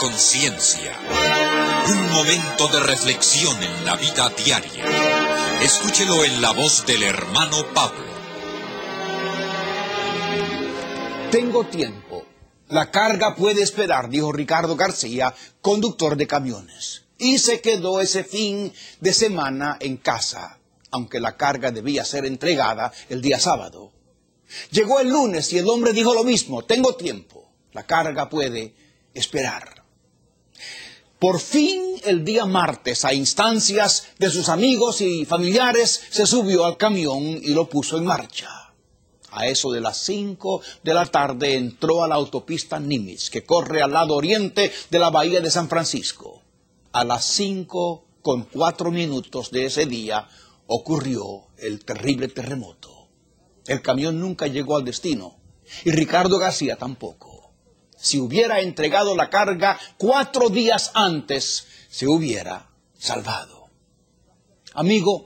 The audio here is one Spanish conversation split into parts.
conciencia. Un momento de reflexión en la vida diaria. Escúchelo en la voz del hermano Pablo. Tengo tiempo. La carga puede esperar, dijo Ricardo García, conductor de camiones. Y se quedó ese fin de semana en casa, aunque la carga debía ser entregada el día sábado. Llegó el lunes y el hombre dijo lo mismo: tengo tiempo. La carga puede esperar. Por fin, el día martes, a instancias de sus amigos y familiares, se subió al camión y lo puso en marcha. A eso de las 5 de la tarde entró a la autopista Nimitz, que corre al lado oriente de la bahía de San Francisco. A las 5:04 de ese día ocurrió el terrible terremoto. El camión nunca llegó al destino y Ricardo García tampoco. Si hubiera entregado la carga 4 días antes, se hubiera salvado. Amigo,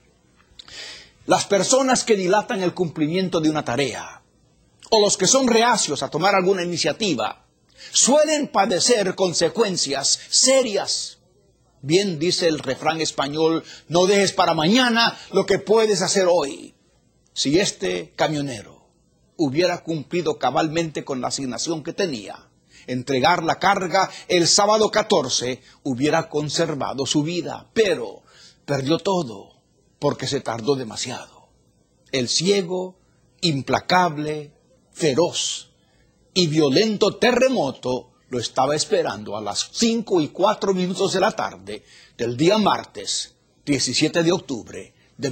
las personas que dilatan el cumplimiento de una tarea, o los que son reacios a tomar alguna iniciativa, suelen padecer consecuencias serias. Bien dice el refrán español: no dejes para mañana lo que puedes hacer hoy. Si este camionero hubiera cumplido cabalmente con la asignación que tenía, entregar la carga el sábado 14, hubiera conservado su vida, pero perdió todo porque se tardó demasiado. El ciego, implacable, feroz y violento terremoto lo estaba esperando a las 5:04 de la tarde del día martes, 17 de octubre de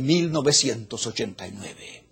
1989.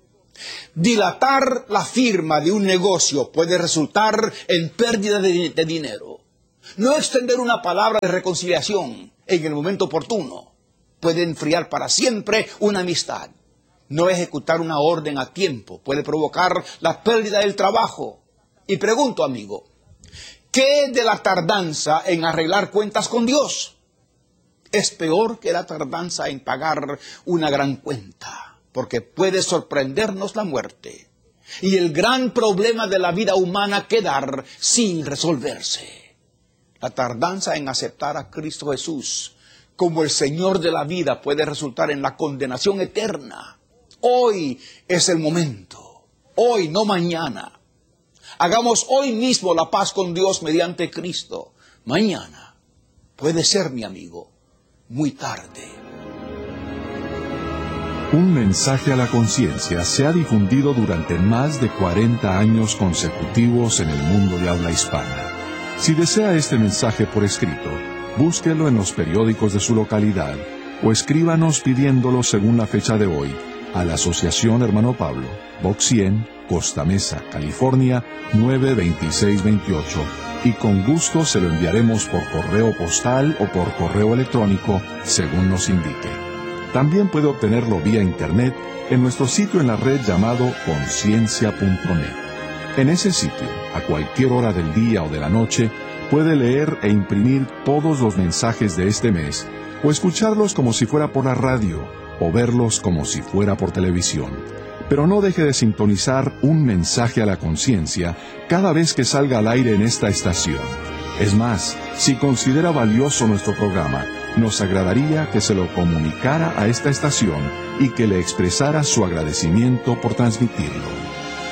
Dilatar la firma de un negocio puede resultar en pérdida de dinero. No extender una palabra de reconciliación en el momento oportuno puede enfriar para siempre una amistad. No ejecutar una orden a tiempo puede provocar la pérdida del trabajo. Y pregunto, amigo, ¿qué de la tardanza en arreglar cuentas con Dios? Es peor que la tardanza en pagar una gran cuenta, porque puede sorprendernos la muerte y el gran problema de la vida humana quedar sin resolverse. La tardanza en aceptar a Cristo Jesús como el Señor de la vida puede resultar en la condenación eterna. Hoy es el momento, hoy, no mañana. Hagamos hoy mismo la paz con Dios mediante Cristo. Mañana puede ser, mi amigo, muy tarde. Un mensaje a la conciencia se ha difundido durante más de 40 años consecutivos en el mundo de habla hispana. Si desea este mensaje por escrito, búsquelo en los periódicos de su localidad o escríbanos pidiéndolo según la fecha de hoy a la Asociación Hermano Pablo, Box 100, Costa Mesa, California, 92628, y con gusto se lo enviaremos por correo postal o por correo electrónico, según nos indique. También puede obtenerlo vía internet en nuestro sitio en la red llamado conciencia.net. En ese sitio, a cualquier hora del día o de la noche, puede leer e imprimir todos los mensajes de este mes, o escucharlos como si fuera por la radio, o verlos como si fuera por televisión. Pero no deje de sintonizar un mensaje a la conciencia cada vez que salga al aire en esta estación. Es más, si considera valioso nuestro programa, nos agradaría que se lo comunicara a esta estación y que le expresara su agradecimiento por transmitirlo.